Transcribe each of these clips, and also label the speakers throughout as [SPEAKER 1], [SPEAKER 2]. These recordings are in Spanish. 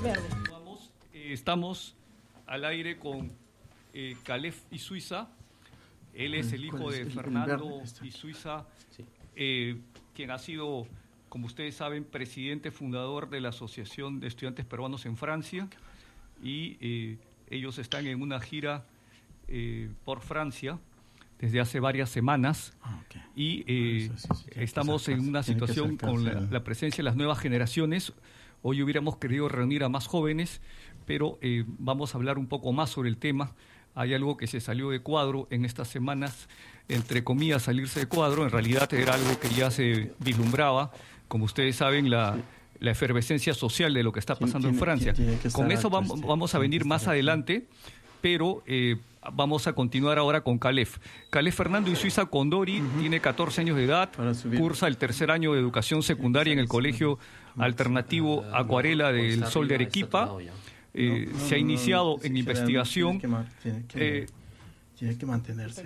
[SPEAKER 1] Estamos al aire con Calef Isuiza. Él es el hijo de Fernando Isuiza, quien ha sido, como ustedes saben, presidente fundador de la Asociación de Estudiantes Peruanos en Francia, y ellos están en una gira por Francia desde hace varias semanas, y estamos en una situación con la presencia de las nuevas generaciones. Hoy hubiéramos querido reunir a más jóvenes, pero vamos a hablar un poco más sobre el tema. Hay algo que se salió de cuadro en estas semanas, entre comillas, salirse de cuadro. En realidad era algo que ya se vislumbraba. Como ustedes saben, la efervescencia social de lo que está pasando en Francia. Con eso vamos a venir más adelante, pero vamos a continuar ahora con Calef. Calef Fernando Isuiza Condori tiene 14 años de edad, cursa el tercer año de educación secundaria en el Colegio Alternativo Acuarela del Sol de Arequipa. Se ha iniciado en investigación.
[SPEAKER 2] Tiene que mantenerse.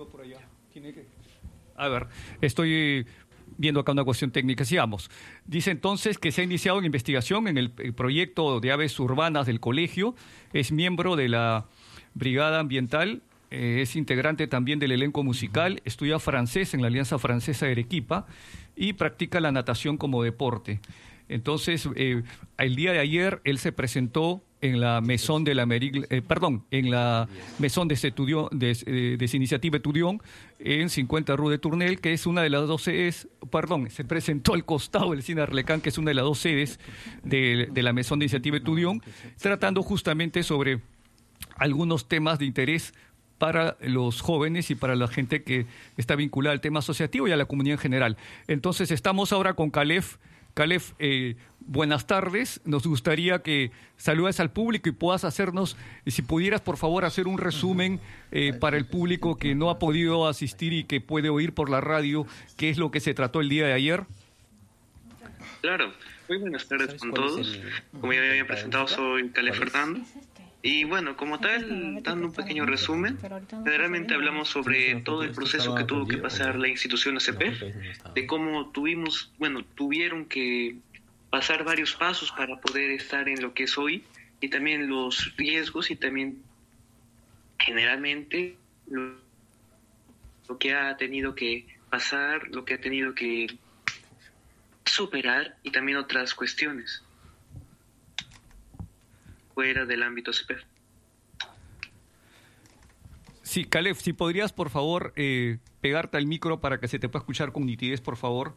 [SPEAKER 1] A ver, estoy viendo acá una cuestión técnica. Sigamos. Dice entonces que se ha iniciado en investigación en el proyecto de aves urbanas del colegio. Es miembro de la Brigada Ambiental. Es integrante también del elenco musical. Estudia francés en la Alianza Francesa de Arequipa y practica la natación como deporte. Entonces, el día de ayer él se presentó en la Maison de la en la Maison de Iniciative Etudiant en 50 Rue de Tournelle, que es una de las dos sedes, se presentó al costado del Cine Arlecán, que es una de las dos sedes de la Maison de Iniciative Etudiant, tratando justamente sobre algunos temas de interés para los jóvenes y para la gente que está vinculada al tema asociativo y a la comunidad en general. Entonces, estamos ahora con Calef. Calef, buenas tardes. Nos gustaría que saludes al público y puedas hacernos, si pudieras, por favor, hacer un resumen para el público que no ha podido asistir y que puede oír por la radio qué es lo que se trató el día de ayer.
[SPEAKER 3] Claro. Muy buenas tardes con todos. Como ya había presentado, soy Calef Fernando. Y bueno, como tal, dando un pequeño resumen, generalmente hablamos sobre todo el proceso que tuvo que pasar la institución ACP, de cómo tuvieron que pasar varios pasos para poder estar en lo que es hoy, y también los riesgos y también generalmente lo que ha tenido que pasar, lo que ha tenido que superar, y también otras cuestiones fuera del ámbito CPEF.
[SPEAKER 1] Sí, Calef, si podrías, por favor, pegarte al micro para que se te pueda escuchar con nitidez, por favor.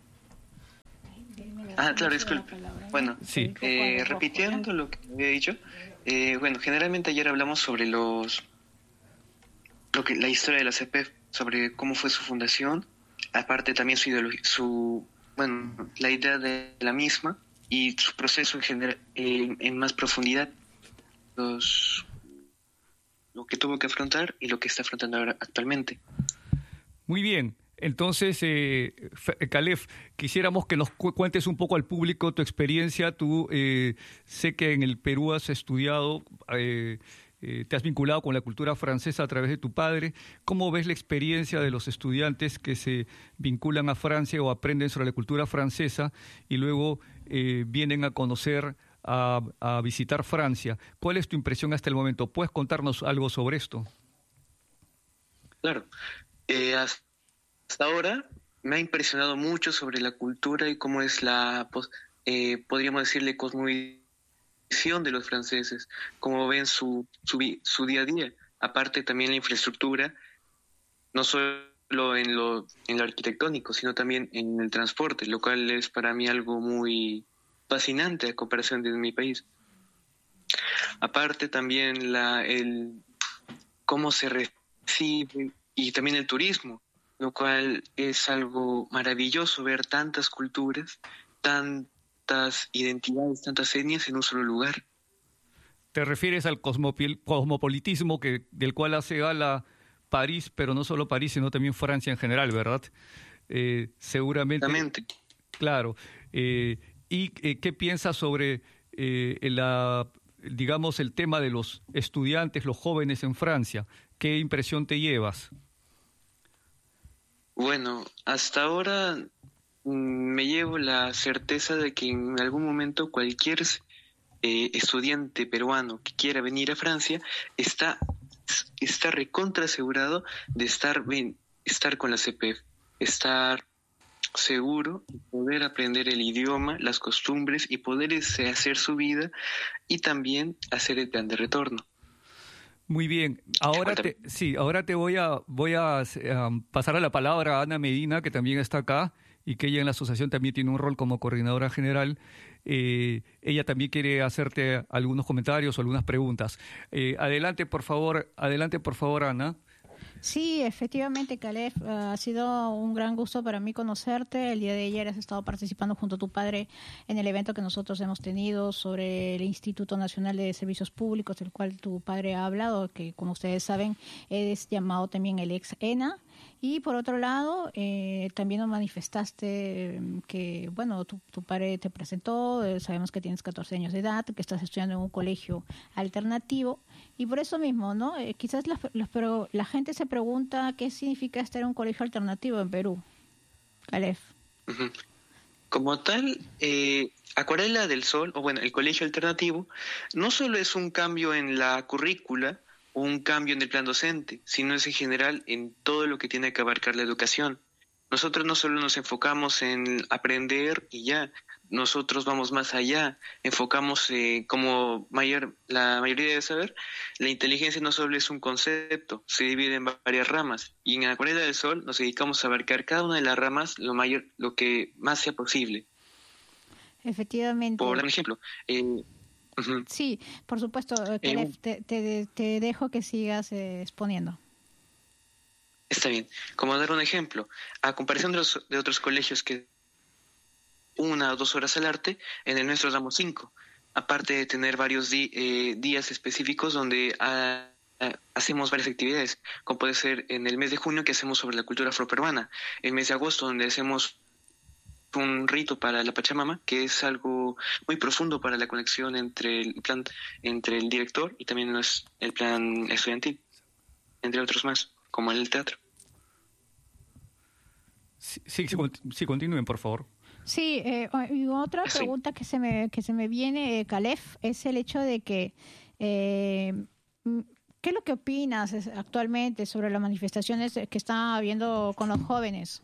[SPEAKER 3] Claro, disculpe. Bueno, sí. Repitiendo lo que había dicho, generalmente ayer hablamos sobre la historia de la CPEF, sobre cómo fue su fundación, aparte también su ideología, la idea de la misma, y su proceso en general, en más profundidad, lo que tuvo que afrontar y lo que está afrontando ahora actualmente.
[SPEAKER 1] Muy bien. Entonces, Calef, quisiéramos que nos cuentes un poco al público tu experiencia. Tú sé que en el Perú has estudiado, te has vinculado con la cultura francesa a través de tu padre. ¿Cómo ves la experiencia de los estudiantes que se vinculan a Francia o aprenden sobre la cultura francesa y luego vienen a conocer, a visitar Francia? ¿Cuál es tu impresión hasta el momento? ¿Puedes contarnos algo sobre esto?
[SPEAKER 3] Claro. Hasta ahora me ha impresionado mucho sobre la cultura y cómo es podríamos decirle, cosmovisión de los franceses, cómo ven su día a día. Aparte también la infraestructura, no solo en lo arquitectónico, sino también en el transporte, lo cual es para mí algo muy fascinante a comparación de mi país. Aparte también cómo se recibe, y también el turismo, lo cual es algo maravilloso, ver tantas culturas, tantas identidades, tantas etnias en un solo lugar.
[SPEAKER 1] ¿Te refieres al cosmopolitismo del cual hace gala París, pero no solo París, sino también Francia en general, verdad? Seguramente.
[SPEAKER 3] Exactamente.
[SPEAKER 1] Claro. ¿Y qué piensas sobre digamos, el tema de los estudiantes, los jóvenes en Francia? ¿Qué impresión te llevas?
[SPEAKER 3] Bueno, hasta ahora me llevo la certeza de que en algún momento cualquier estudiante peruano que quiera venir a Francia está recontra asegurado de estar con la CPF, estar seguro y poder aprender el idioma, las costumbres y poder hacer su vida y también hacer el plan de retorno.
[SPEAKER 1] Muy bien. Ahora te voy a pasar a la palabra a Ana Medina, que también está acá y que ella en la asociación también tiene un rol como coordinadora general. Ella también quiere hacerte algunos comentarios o algunas preguntas. Adelante, por favor, Ana.
[SPEAKER 4] Sí, efectivamente, Caleb, ha sido un gran gusto para mí conocerte. El día de ayer has estado participando junto a tu padre en el evento que nosotros hemos tenido sobre el Instituto Nacional de Servicios Públicos, del cual tu padre ha hablado, que como ustedes saben es llamado también el ex-ENA. Y por otro lado, también nos manifestaste que, bueno, tu padre te presentó, sabemos que tienes 14 años de edad, que estás estudiando en un colegio alternativo, y por eso mismo, ¿no? Quizás la gente se pregunta qué significa estar en un colegio alternativo en Perú. Caleb.
[SPEAKER 3] Uh-huh. Como tal, Acuarela del Sol, o bueno, el colegio alternativo, no solo es un cambio en la currícula, un cambio en el plan docente, sino es en general en todo lo que tiene que abarcar la educación. Nosotros no solo nos enfocamos en aprender y ya, nosotros vamos más allá, enfocamos como la mayoría debe saber, la inteligencia no solo es un concepto, se divide en varias ramas, y en Acuarela del Sol nos dedicamos a abarcar cada una de las ramas lo que más sea posible.
[SPEAKER 4] Efectivamente.
[SPEAKER 3] Por ejemplo, uh-huh.
[SPEAKER 4] Sí, por supuesto, Caleb, te dejo que sigas exponiendo.
[SPEAKER 3] Está bien. Como dar un ejemplo, a comparación de otros colegios que 1 o 2 horas al arte, en el nuestro damos 5, aparte de tener varios días específicos donde hacemos varias actividades, como puede ser en el mes de junio que hacemos sobre la cultura afroperuana, el mes de agosto donde hacemos un rito para la Pachamama, que es algo muy profundo para la conexión entre el director y también el plan estudiantil, entre otros más, como el teatro.
[SPEAKER 1] Sí, continúen, por favor.
[SPEAKER 4] Sí, y otra pregunta que se me viene, Caleb, es el hecho de que ¿qué es lo que opinas actualmente sobre las manifestaciones que están habiendo con los jóvenes?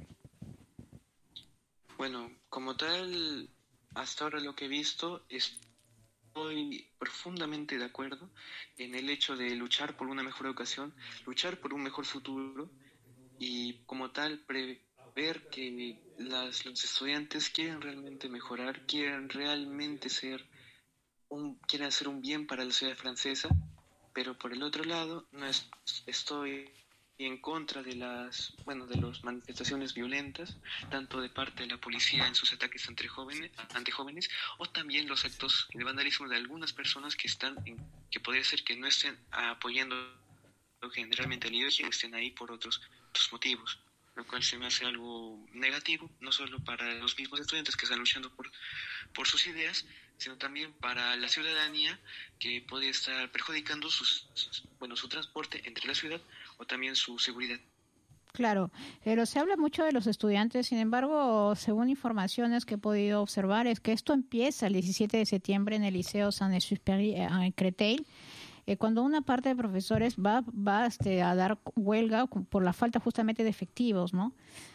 [SPEAKER 3] Bueno, como tal, hasta ahora lo que he visto, estoy profundamente de acuerdo en el hecho de luchar por una mejor educación, luchar por un mejor futuro y como tal prever que los estudiantes quieren realmente mejorar, quieren realmente quieren hacer un bien para la sociedad francesa, pero por el otro lado no estoy en contra de las manifestaciones violentas, tanto de parte de la policía en sus ataques ante jóvenes, o también los actos de vandalismo de algunas personas que podría ser que no estén apoyando generalmente al líder, que estén ahí por otros motivos, lo cual se me hace algo negativo, no solo para los mismos estudiantes que están luchando por sus ideas, sino también para la ciudadanía que puede estar perjudicando su transporte entre la ciudad o también su seguridad.
[SPEAKER 4] Claro, pero se habla mucho de los estudiantes, sin embargo, según informaciones que he podido observar, es que esto empieza el 17 de septiembre en el Liceo Saint-Exupéry en Créteil, cuando una parte de profesores va a dar huelga por la falta justamente de efectivos, ¿no?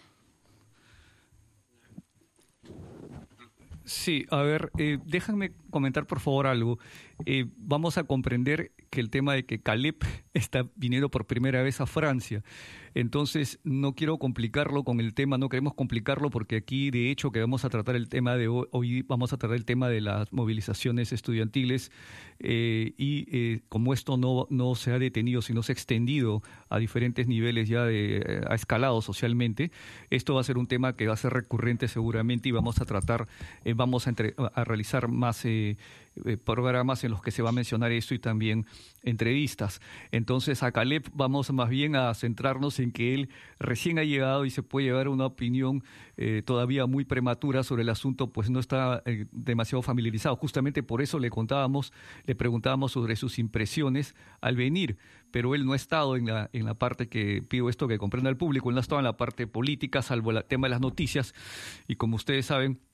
[SPEAKER 1] Sí, a ver, déjame comentar por favor algo. Vamos a comprender que el tema de que Caleb está viniendo por primera vez a Francia. Entonces, no quiero complicarlo con el tema, no queremos complicarlo porque aquí, de hecho, que vamos a tratar el tema de hoy vamos a tratar el tema de las movilizaciones estudiantiles y como esto no se ha detenido, sino se ha extendido a diferentes niveles ya ha escalado socialmente, esto va a ser un tema que va a ser recurrente seguramente y vamos a tratar, vamos a realizar más programas en los que se va a mencionar esto y también entrevistas. Entonces a Caleb vamos más bien a centrarnos en que él recién ha llegado y se puede llevar una opinión todavía muy prematura sobre el asunto, pues no está demasiado familiarizado. Justamente por eso le preguntábamos sobre sus impresiones al venir, pero él no ha estado en la parte que pido esto que comprenda al público, él no ha estado en la parte política, salvo el tema de las noticias, y como ustedes saben,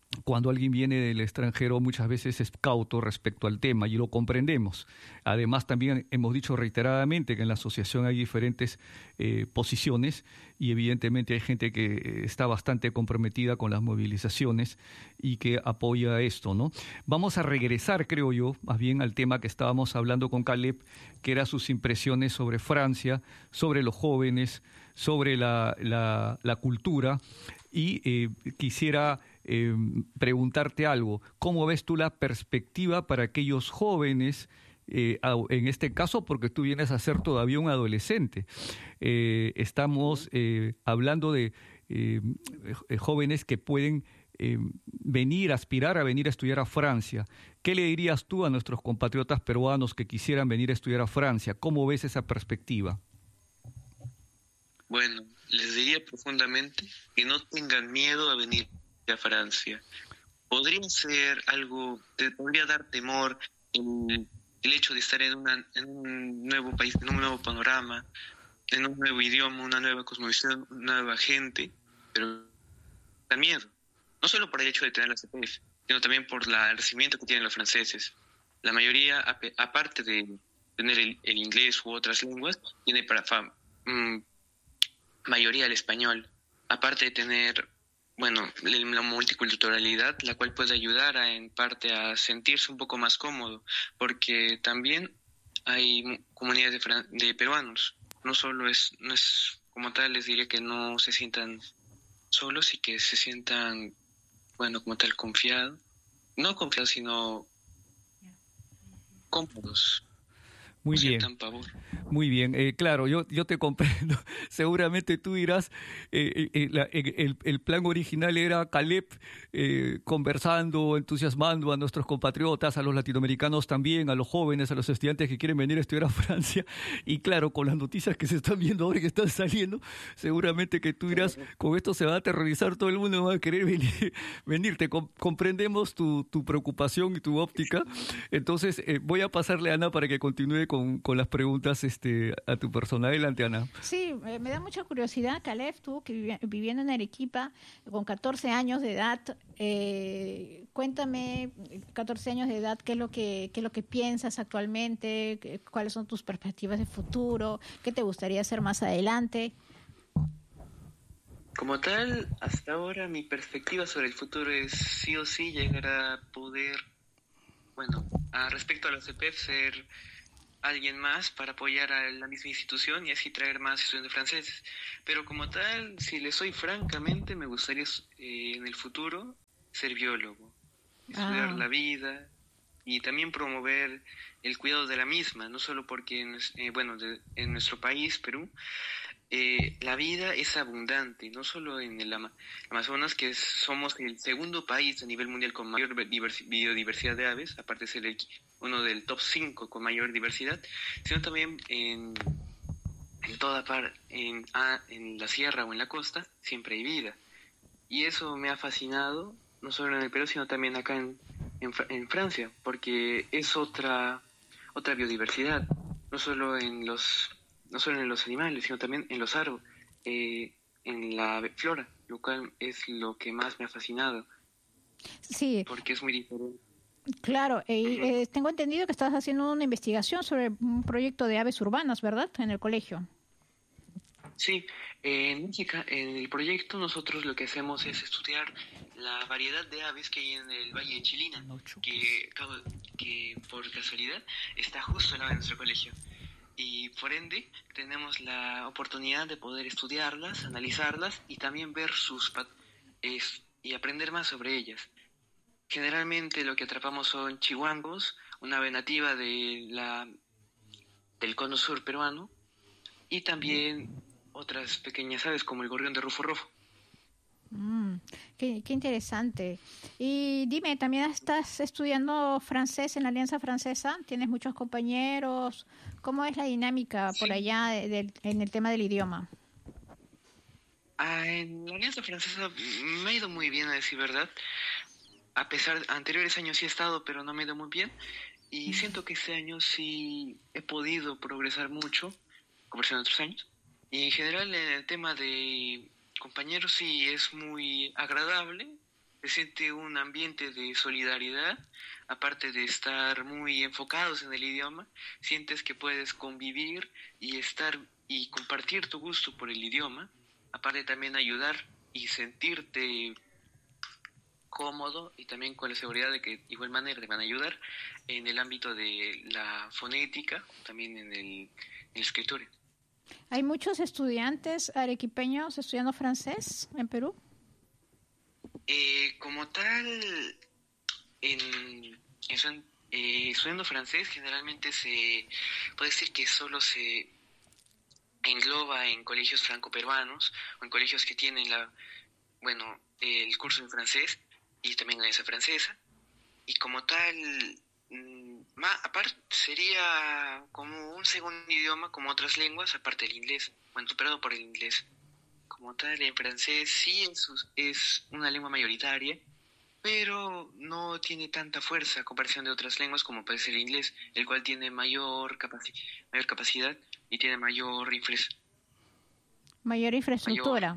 [SPEAKER 1] cuando alguien viene del extranjero muchas veces es cauto respecto al tema y lo comprendemos. Además, también hemos dicho reiteradamente que en la asociación hay diferentes posiciones y evidentemente hay gente que está bastante comprometida con las movilizaciones y que apoya esto, ¿no? Vamos a regresar, creo yo, más bien al tema que estábamos hablando con Caleb, que eran sus impresiones sobre Francia, sobre los jóvenes, sobre la cultura, y quisiera preguntarte algo. ¿Cómo ves tú la perspectiva para aquellos jóvenes, en este caso porque tú vienes a ser todavía un adolescente? Estamos hablando de jóvenes que pueden aspirar a venir a estudiar a Francia. ¿Qué le dirías tú a nuestros compatriotas peruanos que quisieran venir a estudiar a Francia? ¿Cómo ves esa perspectiva?
[SPEAKER 3] Bueno, les diría profundamente que no tengan miedo a venir a Francia. Podría ser algo, te podría dar temor el hecho de estar en un nuevo país, en un nuevo panorama, en un nuevo idioma, una nueva cosmovisión, una nueva gente, pero da miedo. No solo por el hecho de tener la CPF, sino también por el recibimiento que tienen los franceses. La mayoría, aparte de tener el inglés u otras lenguas, tiene mayoría el español, aparte de tener, bueno, la multiculturalidad, la cual puede ayudar en parte a sentirse un poco más cómodo, porque también hay comunidades de peruanos. No es como tal, les diría que no se sientan solos y que se sientan, bueno, como tal, no confiados, sino cómodos.
[SPEAKER 1] Muy bien. Muy bien, claro, yo te comprendo. Seguramente tú dirás, el plan original era Caleb conversando, entusiasmando a nuestros compatriotas, a los latinoamericanos también, a los jóvenes, a los estudiantes que quieren venir a estudiar a Francia. Y claro, con las noticias que se están viendo ahora, que están saliendo, seguramente que tú dirás, con esto se va a aterrorizar todo el mundo, va a querer venir. Comprendemos tu preocupación y tu óptica. Entonces, voy a pasarle a Ana para que continúe con las preguntas a tu persona. Adelante, Ana.
[SPEAKER 4] Sí, me da mucha curiosidad, Caleb, tú que viviendo en Arequipa con 14 años de edad, cuéntame, 14 años de edad, qué es lo que piensas actualmente, cuáles son tus perspectivas de futuro, qué te gustaría hacer más adelante.
[SPEAKER 3] Como tal, hasta ahora mi perspectiva sobre el futuro es sí o sí llegar a poder, bueno, respecto a la CPF, ser alguien más para apoyar a la misma institución y así traer más estudiantes franceses. Pero como tal, si le soy francamente, me gustaría en el futuro ser biólogo, estudiar la vida y también promover el cuidado de la misma, no solo porque, en nuestro país, Perú, la vida es abundante, no solo en el Amazonas, que somos el segundo país a nivel mundial con mayor biodiversidad de aves, aparte de ser uno del top 5 con mayor diversidad, sino también en toda parte, en la sierra o en la costa, siempre hay vida. Y eso me ha fascinado, no solo en el Perú, sino también acá en Francia, porque es otra biodiversidad, no solo en los animales, sino también en los árboles, en la flora, lo cual es lo que más me ha fascinado.
[SPEAKER 4] Sí.
[SPEAKER 3] Porque es muy diferente.
[SPEAKER 4] Claro, tengo entendido que estás haciendo una investigación sobre un proyecto de aves urbanas, ¿verdad?, en el colegio.
[SPEAKER 3] Sí, en México, en el proyecto nosotros lo que hacemos es estudiar la variedad de aves que hay en el Valle de Chilina, que por casualidad está justo al lado de nuestro colegio. Y por ende tenemos la oportunidad de poder estudiarlas, analizarlas y también ver y aprender más sobre ellas. Generalmente lo que atrapamos son chihuangos, una ave nativa del cono sur peruano, y también otras pequeñas aves como el gorrión de rufo rojo.
[SPEAKER 4] Qué interesante. Y dime, ¿también estás estudiando francés en la Alianza Francesa? ¿Tienes muchos compañeros? ¿Cómo es la dinámica por allá en el tema del idioma?
[SPEAKER 3] En la Alianza Francesa me ha ido muy bien, a decir verdad. A pesar de anteriores años sí he estado, pero no me ha ido muy bien. Y siento que este año sí he podido progresar mucho, conversando en otros años. Y en general en el tema de compañeros sí es muy agradable, se siente un ambiente de solidaridad, aparte de estar muy enfocados en el idioma, sientes que puedes convivir y estar y compartir tu gusto por el idioma, aparte también ayudar y sentirte cómodo y también con la seguridad de que de igual manera te van a ayudar en el ámbito de la fonética, también en el escritorio.
[SPEAKER 4] ¿Hay muchos estudiantes arequipeños estudiando francés en Perú?
[SPEAKER 3] Como tal, estudiando francés generalmente se puede decir que solo se engloba en colegios franco-peruanos o en colegios que tienen el curso en francés y también la ESA francesa. Y como tal, aparte sería como un segundo idioma, como otras lenguas, aparte del inglés, superado por el inglés. Como tal, en francés sí es una lengua mayoritaria, pero no tiene tanta fuerza a comparación de otras lenguas como puede ser el inglés, el cual tiene mayor capacidad y tiene mayor
[SPEAKER 4] infraestructura.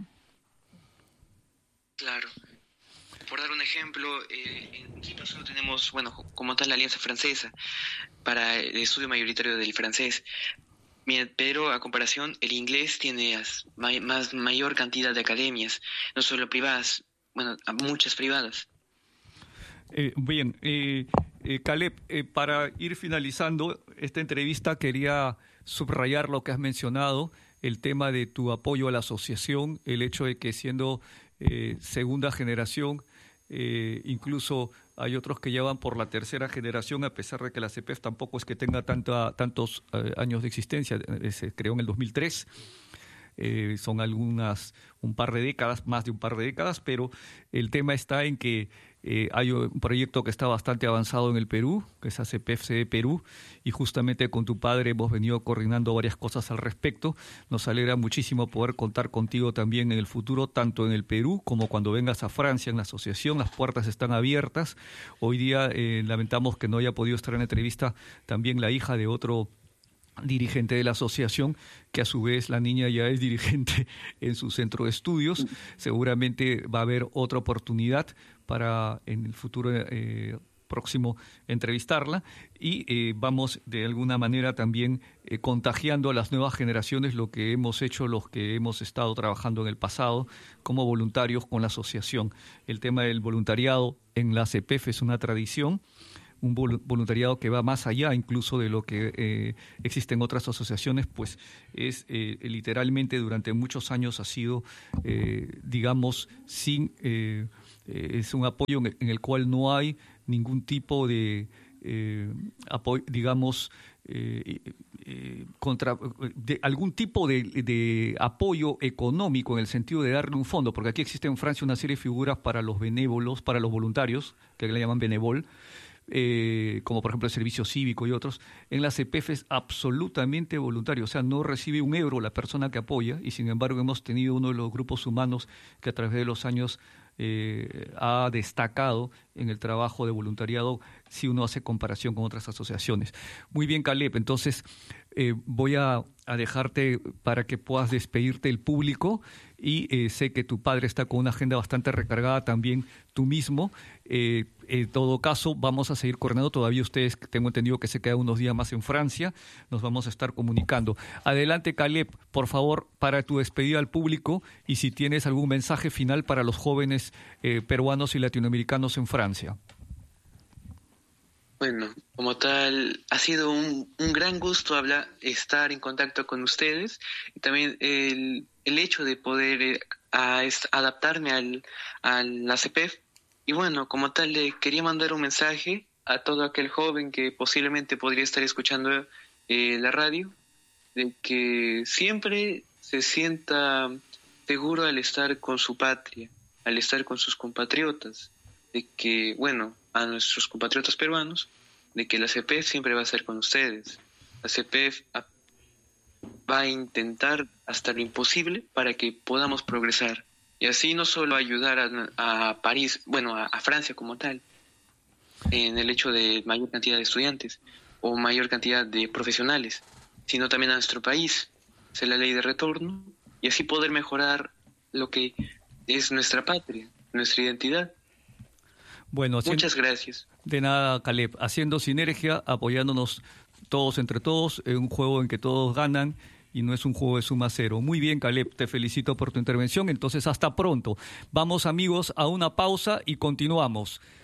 [SPEAKER 3] Claro. Por dar un ejemplo, en Quito solo tenemos, como tal, la Alianza Francesa para el estudio mayoritario del francés. Pero a comparación, el inglés tiene mayor cantidad de academias, no solo privadas, muchas privadas.
[SPEAKER 1] Bien, Caleb, para ir finalizando esta entrevista quería subrayar lo que has mencionado, el tema de tu apoyo a la asociación, el hecho de que siendo segunda generación, incluso hay otros que ya van por la tercera generación, a pesar de que la CEPEF tampoco es que tenga tantos años de existencia, se creó en el 2003. Son un par de décadas, más de un par de décadas, pero el tema está en que hay un proyecto que está bastante avanzado en el Perú, que es ACPF-CD Perú, y justamente con tu padre hemos venido coordinando varias cosas al respecto. Nos alegra muchísimo poder contar contigo también en el futuro, tanto en el Perú como cuando vengas a Francia en la asociación. Las puertas están abiertas. Hoy día lamentamos que no haya podido estar en la entrevista también la hija de otro dirigente de la asociación, que a su vez la niña ya es dirigente en su centro de estudios. Seguramente va a haber otra oportunidad para en el futuro próximo entrevistarla y vamos de alguna manera también contagiando a las nuevas generaciones lo que hemos hecho los que hemos estado trabajando en el pasado como voluntarios con la asociación. El tema del voluntariado en la CEPEF es una tradición, un voluntariado que va más allá incluso de lo que existe en otras asociaciones, pues es literalmente durante muchos años ha sido, digamos, es un apoyo en el cual no hay ningún tipo de apoyo, digamos, de algún tipo de apoyo económico en el sentido de darle un fondo, porque aquí existe en Francia una serie de figuras para los benévolos, para los voluntarios, que le llaman benevol, como por ejemplo el servicio cívico y otros. En la CEPEF es absolutamente voluntario, o sea, no recibe un euro la persona que apoya, y sin embargo hemos tenido uno de los grupos humanos que a través de los años ha destacado en el trabajo de voluntariado si uno hace comparación con otras asociaciones. Muy bien, Caleb, entonces voy a dejarte para que puedas despedirte del público y sé que tu padre está con una agenda bastante recargada también, tú mismo. En todo caso, vamos a seguir coordinando. Todavía ustedes, tengo entendido que se quedan unos días más en Francia, nos vamos a estar comunicando. Adelante, Caleb, por favor, para tu despedida al público y si tienes algún mensaje final para los jóvenes peruanos y latinoamericanos en Francia.
[SPEAKER 3] Bueno, como tal, ha sido un gran gusto estar en contacto con ustedes y también el hecho de poder adaptarme a la CEPEF. Y bueno, como tal, le quería mandar un mensaje a todo aquel joven que posiblemente podría estar escuchando la radio, de que siempre se sienta seguro al estar con su patria, al estar con sus compatriotas, de que, bueno, a nuestros compatriotas peruanos, de que la CEPEF siempre va a ser con ustedes. La CEPEF va a intentar hasta lo imposible para que podamos progresar. Y así no solo ayudar a París, bueno, a Francia como tal, en el hecho de mayor cantidad de estudiantes o mayor cantidad de profesionales, sino también a nuestro país, hacer la ley de retorno y así poder mejorar lo que es nuestra patria, nuestra identidad.
[SPEAKER 1] Bueno,
[SPEAKER 3] muchas gracias.
[SPEAKER 1] De nada, Caleb. Haciendo sinergia, apoyándonos todos entre todos, en un juego en que todos ganan y no es un juego de suma cero. Muy bien, Caleb, te felicito por tu intervención. Entonces, hasta pronto. Vamos, amigos, a una pausa y continuamos.